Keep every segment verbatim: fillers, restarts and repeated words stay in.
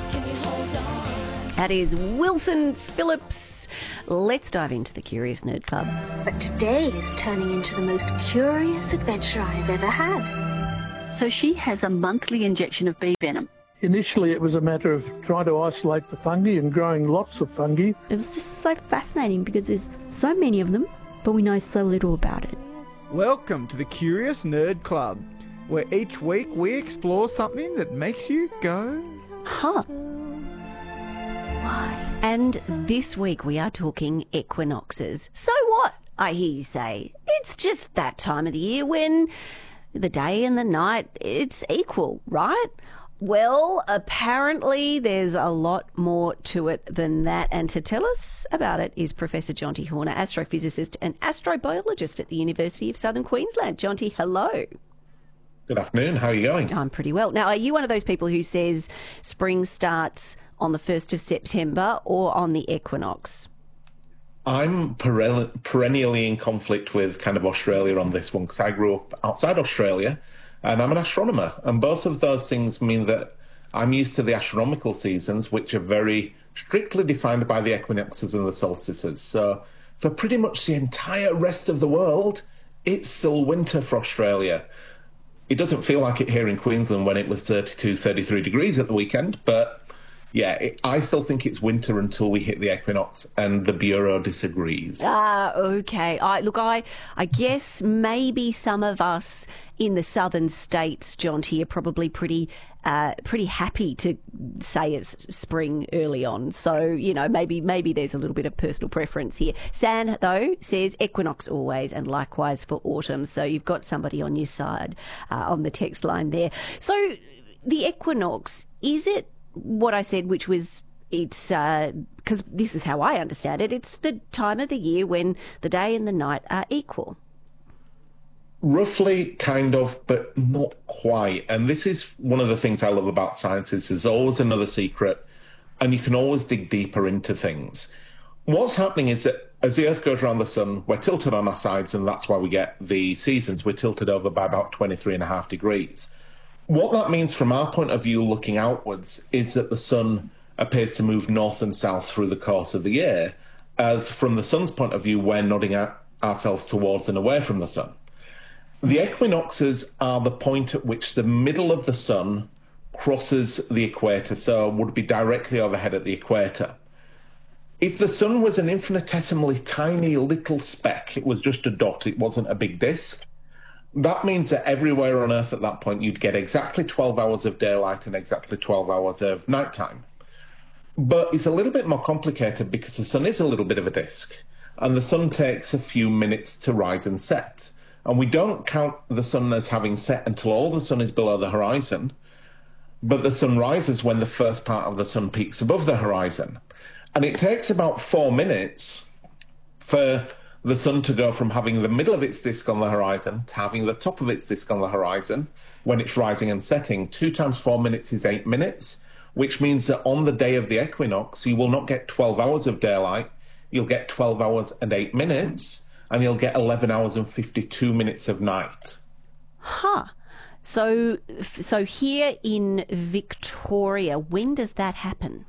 That is Wilson Phillips. Let's dive into the Curious Nerd Club. But today is turning into the most curious adventure I've ever had. So she has a monthly injection of bee venom. Initially, it was a matter of trying to isolate the fungi and growing lots of fungi. It was just so fascinating because there's so many of them, but we know so little about it. Welcome to the Curious Nerd Club, where each week we explore something that makes you go, Huh. And this week we are talking equinoxes. So what, I hear you say? It's just that time of the year when the day and the night, it's equal, right? Well, apparently there's a lot more to it than that. And to tell us about it is Professor Jonty Horner, astrophysicist and astrobiologist at the University of Southern Queensland. Jonty, hello. Good afternoon. How are you going? I'm pretty well. Now, are you one of those people who says spring starts on the first of September or on the equinox? I'm peren- perennially in conflict with kind of Australia on this one because I grew up outside Australia and I'm an astronomer. And both of those things mean that I'm used to the astronomical seasons, which are very strictly defined by the equinoxes and the solstices. So for pretty much the entire rest of the world, it's still winter for Australia. It doesn't feel like it here in Queensland when it was thirty-two, thirty-three degrees at the weekend, but yeah, it, I still think it's winter until we hit the equinox, and the Bureau disagrees. Ah, okay. I, look, I, I guess maybe some of us in the southern states, Jonty, are probably pretty, uh, pretty happy to say it's spring early on. So, you know, maybe maybe there's a little bit of personal preference here. San, though, says equinox always, and likewise for autumn. So you've got somebody on your side uh, on the text line there. So the equinox, is it what I said, which was it's because uh, this is how I understand it, it's the time of the year when the day and the night are equal? Roughly, kind of, but not quite. And this is one of the things I love about science is there's always another secret and you can always dig deeper into things. What's happening is that as the Earth goes around the sun, we're tilted on our sides, and that's why we get the seasons. We're tilted over by about twenty-three and a half degrees. What that means from our point of view looking outwards is that the sun appears to move north and south through the course of the year, as from the sun's point of view, we're nodding at ourselves towards and away from the sun. The equinoxes are the point at which the middle of the sun crosses the equator, so would be directly overhead at the equator. If the sun was an infinitesimally tiny little speck, it was just a dot, it wasn't a big disk, that means that everywhere on Earth at that point, you'd get exactly twelve hours of daylight and exactly twelve hours of nighttime. But it's a little bit more complicated because the sun is a little bit of a disk, and the sun takes a few minutes to rise and set. And we don't count the sun as having set until all the sun is below the horizon, but the sun rises when the first part of the sun peaks above the horizon. And it takes about four minutes for the sun to go from having the middle of its disk on the horizon to having the top of its disk on the horizon when it's rising and setting. Two times four minutes is eight minutes, which means that on the day of the equinox, you will not get twelve hours of daylight, you'll get twelve hours and eight minutes, and you'll get eleven hours and fifty-two minutes of night. Huh. So, so here in Victoria, when does that happen?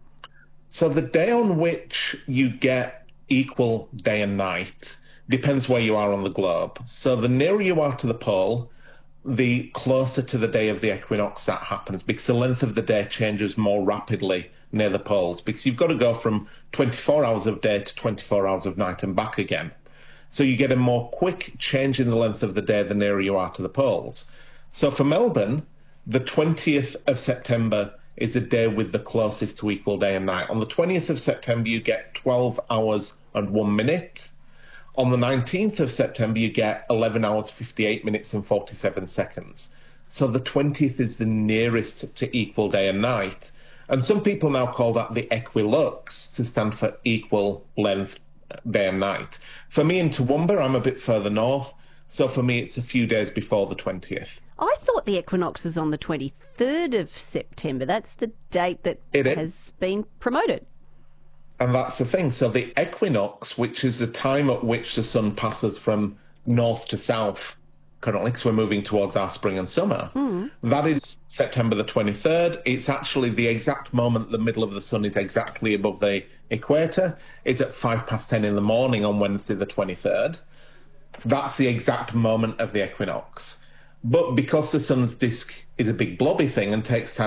So the day on which you get equal day and night depends where you are on the globe. So the nearer you are to the pole, the closer to the day of the equinox that happens, because the length of the day changes more rapidly near the poles, because you've got to go from twenty-four hours of day to twenty-four hours of night and back again. So you get a more quick change in the length of the day the nearer you are to the poles. So for Melbourne, the twentieth of September is a day with the closest to equal day and night. On the twentieth of September, you get twelve hours and one minute. On the nineteenth of September, you get eleven hours, fifty-eight minutes and forty-seven seconds. So the twentieth is the nearest to equal day and night. And some people now call that the equilux, to stand for equal length day and night. For me in Toowoomba, I'm a bit further north. So for me, it's a few days before the twentieth. I thought the equinox is on the twenty-third of September. That's the date that it has is. been promoted. And that's the thing. So the equinox, which is the time at which the sun passes from north to south currently, because we're moving towards our spring and summer. Mm. That is September the twenty-third. It's actually the exact moment the middle of the sun is exactly above the equator. It's at five past ten in the morning on Wednesday the twenty-third. That's the exact moment of the equinox. But because the sun's disk is a big blobby thing and takes time